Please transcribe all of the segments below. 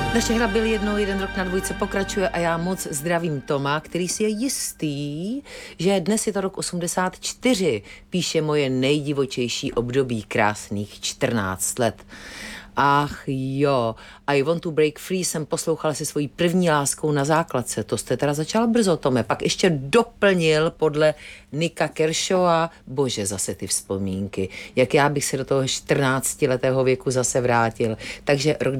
Naše hra Byl jednou jeden rok na dvojce pokračuje a já moc zdravím Toma, který si je jistý, že dnes je to rok 84, píše moje nejdivočejší období krásných 14 let. Ach jo, I Want to Break Free jsem poslouchala se svojí první láskou na základce. To jste teda začal brzo, Tome. Pak ještě doplnil podle Nicka Kershawa. Bože, zase ty vzpomínky. Jak já bych se do toho 14letého věku zase vrátil. Takže rok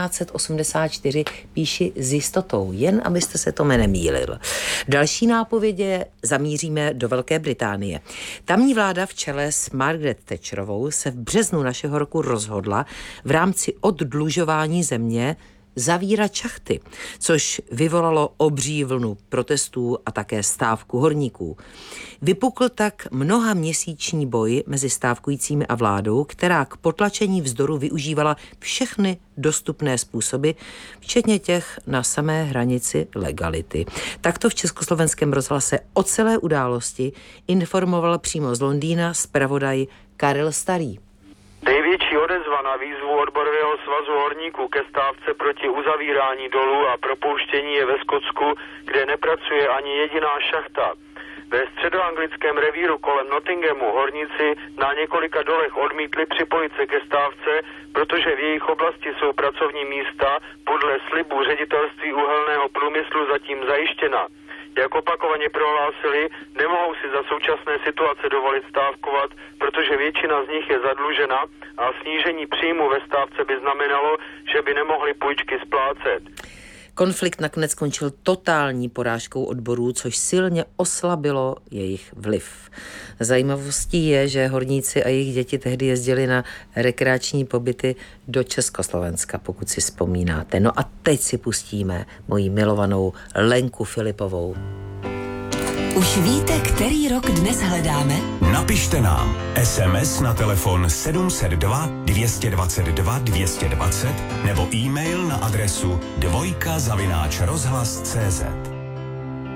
1984 píši s jistotou, jen abyste se, Tome, nemýlil. V další nápovědě zamíříme do Velké Británie. Tamní vláda v čele s Margaret Thatcherovou se v březnu našeho roku rozhodla v rámci oddlužování země zavírat šachty, což vyvolalo obří vlnu protestů a také stávku horníků. Vypukl tak mnohaměsíční boj mezi stávkujícími a vládou, která k potlačení vzdoru využívala všechny dostupné způsoby, včetně těch na samé hranici legality. Takto v Československém rozhlase o celé události informoval přímo z Londýna zpravodaj Karel Starý. Největší odezva na výzvu odborového svazu horníků ke stávce proti uzavírání dolů a propouštění je ve Skotsku, kde nepracuje ani jediná šachta. Ve středoanglickém revíru kolem Nottinghamu horníci na několika dolech odmítli připojit se ke stávce, protože v jejich oblasti jsou pracovní místa podle slibu ředitelství uhelného průmyslu zatím zajištěna. Jak opakovaně prohlásili, nemohou si za současné situace dovolit stávkovat, protože většina z nich je zadlužena a snížení příjmu ve stávce by znamenalo, že by nemohli půjčky splácet. Konflikt nakonec skončil totální porážkou odborů, což silně oslabilo jejich vliv. Zajímavostí je, že horníci a jejich děti tehdy jezdili na rekreační pobyty do Československa, pokud si vzpomínáte. No a teď si pustíme moji milovanou Lenku Filipovou. Už víte, který rok dnes hledáme? Napište nám SMS na telefon 702 222 220 nebo e-mail na adresu dvojka@rozhlas.cz.